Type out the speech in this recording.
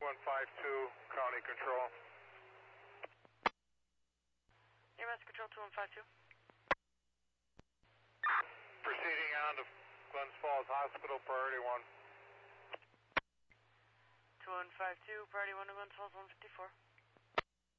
152, County Control. EMS Control 2152. Proceeding on to Glens Falls Hospital, priority 1. 2152, priority 1 to Glens Falls 154.